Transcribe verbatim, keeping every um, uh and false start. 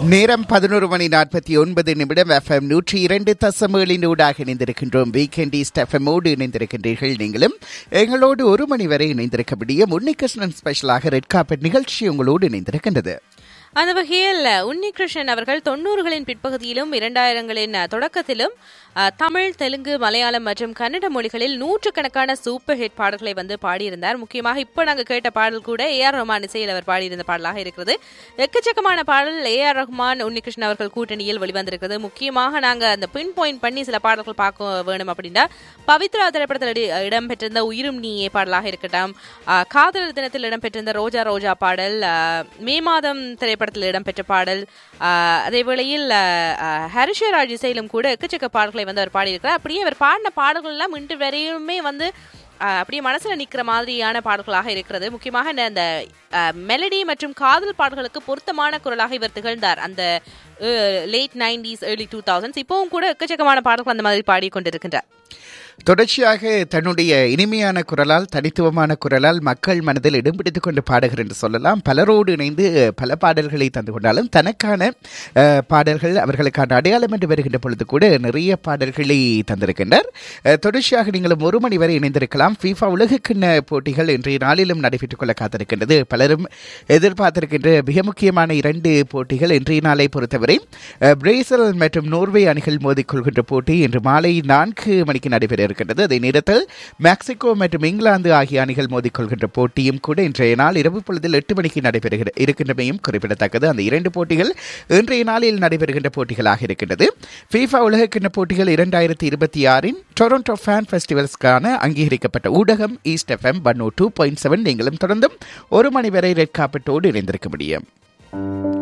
நேரம் பதினோரு மணி நாற்பத்தி ஒன்பது நிமிடம். எஃப்எம் நூற்றி இரண்டு தசமேழின் ஊடாக இணைந்திருக்கின்றோம். வீக்கெண்ட் ஈஸ்ட் எஃப்எம்மோடு இணைந்திருக்கின்றீர்கள். நீங்களும் எங்களோடு ஒரு மணி வரை இணைந்திருக்க முடியும். உன்னிகிருஷ்ணன் ஸ்பெஷலாக ரெட் கார்பெட் நிகழ்ச்சி உங்களோடு இணைந்திருக்கின்றது. அந்த வகையில் உன்னிகிருஷ்ணன் அவர்கள் தொண்ணூறுகளின் பிற்பகுதியிலும் இரண்டாயிரங்களின் தொடக்கத்திலும் தமிழ், தெலுங்கு, மலையாளம் மற்றும் கன்னட மொழிகளில் நூற்றுக்கணக்கான சூப்பர் ஹிட் பாடல்களை வந்து பாடியிருந்தார். முக்கியமாக இப்போ நாங்கள் கேட்ட பாடல் கூட ஏ ஆர் ரஹ்மான் இசையில் அவர் பாடியிருந்த பாடலாக இருக்கிறது. எக்கச்சக்கமான பாடல் ஏ ஆர் ரஹ்மான், உன்னிகிருஷ்ணன் அவர்கள் கூட்டணியில் வெளிவந்திருக்கிறது. முக்கியமாக நாங்கள் அந்த பின் பாயிண்ட் பண்ணி சில பாடல்கள் பார்க்க வேணும் அப்படின்னா, பவித்ரா திரைப்படத்தில் இடம்பெற்றிருந்த உயிரும் நீயே பாடலாக இருக்கட்டும், காதலர் தினத்தில் இடம்பெற்றிருந்த ரோஜா ரோஜா பாடல், மே மாதம் திரைப்படத்தில் இடம்பெற்ற பாடல், அதே வேளையில் ஹரிஷராஜ் இசையிலும் கூட எக்கச்சக்க பாடல்களை வந்து அவர் பாடியிருக்கிறார். அப்படியே அவர் பாடின பாடல்கள் எல்லாம் இன்று வரையுமே வந்து அப்படியே மனசுல நிக்கிற மாதிரியான பாடல்களாக இருக்கிறது. முக்கியமாக இந்த மெலடி மற்றும் காதல் பாடல்களுக்கு பொருத்தமான குரலாக இவர் திகழ்ந்தார். அந்த late nineties early two thousands இப்பவும் கூட எக்கச்சக்கமான பாடல்கள் அந்த மாதிரி பாடிக்கொண்டிருக்கின்றார். தொடர்ச்சியாக தன்னுடைய இனிமையான குரலால், தனித்துவமான குரலால் மக்கள் மனதில் இடம் பிடித்துக் கொண்டு பாடுகிறார் என்று சொல்லலாம். பலரோடு இணைந்து பல பாடல்களை தந்து கொண்டாலும் தனக்கான பாடல்கள், அவர்களுக்கான அடையாளம் என்று வருகின்ற பொழுது கூட நிறைய பாடல்களை தந்திருக்கின்றார். தொடர்ச்சியாக நீங்களும் ஒரு மணி வரை இணைந்திருக்கலாம். ஃபீஃபா உலகக்கிண்ண போட்டிகள் இன்றைய நாளிலும் நடைபெற்றுக் கொள்ள காத்திருக்கின்றது. பலரும் எதிர்பார்த்திருக்கின்ற மிக முக்கியமான இரண்டு போட்டிகள் இன்றைய நாளை பொறுத்தவரை பிரேசில் மற்றும் நோர்வே அணிகள் மோதிக்கொள்கின்ற போட்டி இன்று மாலை நான்கு மணிக்கு நடைபெற இருக்கின்றது. அதே நேரத்தில் மெக்சிகோ மற்றும் இங்கிலாந்து ஆகிய அணிகள் மோதிக்கொள்கின்ற போட்டியும் கூட இன்றைய நாள் இரவு பொழுதில் எட்டு மணிக்கு நடைபெறுகிற இருக்கின்றமையும் குறிப்பிடத்தக்கது. அந்த இரண்டு போட்டிகள் இன்றைய நாளில் நடைபெறுகின்ற போட்டிகளாக இருக்கின்றது. ஃபீஃபா உலகக்கிண்ண போட்டிகள் இரண்டாயிரத்தி இருபத்தி ஆறின் டொரண்டோ ஃபேன் ஃபெஸ்டிவல்ஸ்க்கான அங்கீகரிக்கப்பட்ட ஊடகம் ஈஸ்ட் எஃப்எம் ஒன் ஓ டூ பாயிண்ட் செவன். நீங்களும் தொடர்ந்தும் ஒரு மணி வரை ரெட் கார்பெட்டோடு இணைந்திருக்க முடியும்.